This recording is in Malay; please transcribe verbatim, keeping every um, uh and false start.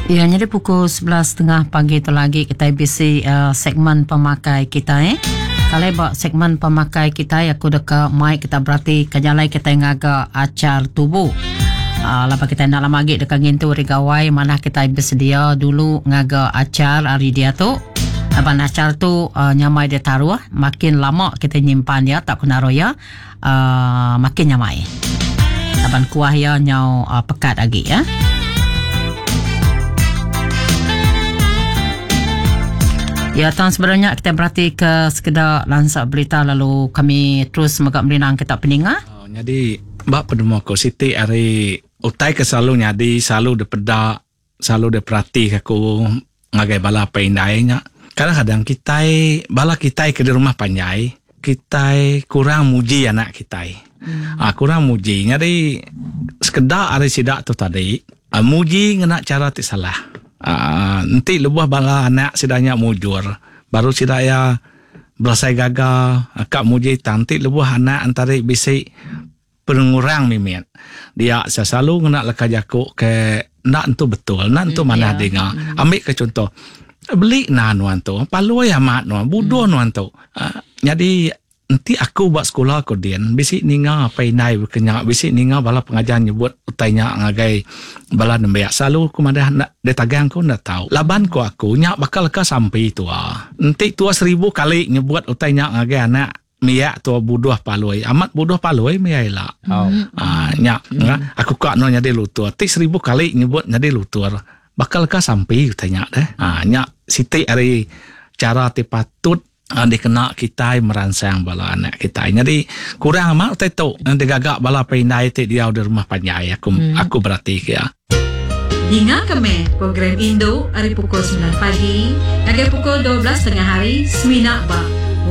Ya, jadi pukul sebelas tiga puluh pagi tu lagi kita bisi uh, segmen pemakai kita eh. Kalau buat segmen pemakai kita aku dekat mic kita berarti kejalai kita ngaga acar tubuh. Uh, lepas kita nak lama lagi dekat gintu rigawai mana kita bersedia dulu ngaga acar hari dia tu. Lepas acar tu uh, nyamai dia taruh, makin lama kita nyimpan dia tak kena roya, uh, makin nyamai. Lepas kuah ya nyau uh, pekat lagi ya. Ya, tuan sebenarnya kita berarti ke sekedar lansak berita lalu kami terus megak melinang kita peningah. Oh, jadi mbak pedemo ko Siti hari utai ke selalu nyadi selalu de peda selalu de perhati aku ngagai bala paindainya. Kadang-kadang kita bala kita ke di rumah panjai kita kurang muji anak kita. Hmm. Ah, kurang muji. Jadi sekedar hari sidak tu tadi ah, muji ngena cara ti salah. Uh, nanti lebuh bala anak sidanya mujur baru sidaya belasai gagal akak muji nanti lebuh anak antara bisi pengurang mimin dia selalu kena leka jakuk ke nak tu betul nak tu mana yeah. dengar mm. ambil ke contoh beli na nuan tu paloi amat nuan budo mm. nuan tu uh, jadi nanti aku buat sekolah aku dian bisi ninga painai berkenyak bisi ninga bala pengajar nyebut utainya ngagai bala nembeak selalu aku madah nak detagang aku nak tahu laban ko aku nyak bakal ke sampai tua nanti tua seribu kali nyebut utainya ngagai anak miak tua budoh paloi amat budoh paloi miai lah oh. ah nyak mm. aku kok no nyade lutur ti seribu kali nyebut nyade lutur bakal ke sampai utainya deh ah nyak Siti hari cara ti patut Uh, dikena kita merangsang bala anak kita. Jadi kurang amat utai tu nanti gagak bala paindai ti dia di rumah panjai aku hmm. aku berarti ya. Hingga kami program Indo hari pukul sembilan pagi hingga pukul dua belas tengah hari Semina Ba.